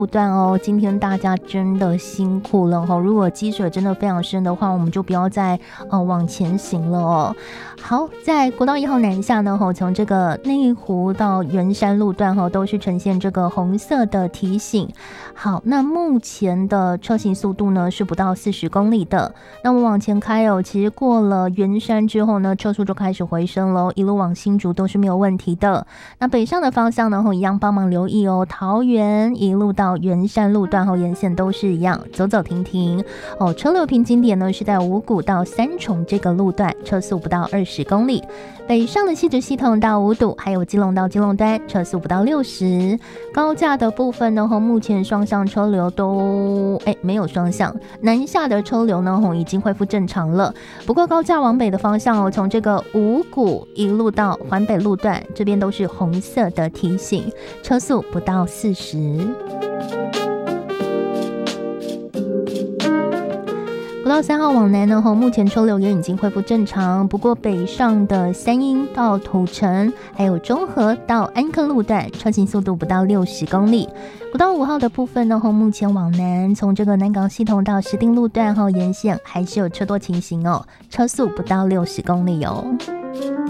路段哦，今天大家真的辛苦了哈。如果积水真的非常深的话，我们就不要再往前行了哦。好，在国道1号南下呢，从这个内湖到圆山路段都是呈现这个红色的提醒。好，那目前的车行速度呢是不到40公里的。那我往前开哦，其实过了圆山之后呢，车速就开始回升喽，一路往新竹都是没有问题的。那北上的方向呢，一样帮忙留意哦，桃园一路到圆山路段沿线都是一样，走走停停哦。车流平均点呢是在五股到三重这个路段，车速不到20公里。北上的汐止系统到五堵，还有基隆到基隆端，车速不到60。高架的部分呢，目前双向车流都没有双向，南下的车流呢已经恢复正常了。不过高架往北的方向哦，从这个五股一路到环北路段，这边都是红色的提醒，车速不到40。国道3号往南呢，目前车流也已经恢复正常。不过北上的三鶯到土城，还有中和到安坑路段，车行速度不到60公里。国道5号的部分呢，目前往南，从这个南港系统到石碇路段沿线还是有车多情形哦，车速不到60公里哦。